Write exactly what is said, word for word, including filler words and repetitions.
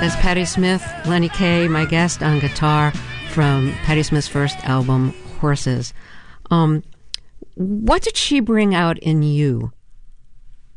That's Patti Smith, Lenny Kaye, my guest on guitar from Patti Smith's first album, Horses. Um, what did she bring out in you